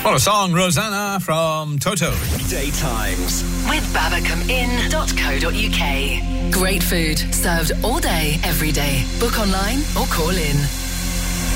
What a song, Rosanna from Toto. Daytimes with babacomein.co.uk. Great food served all day, every day. Book online or call in.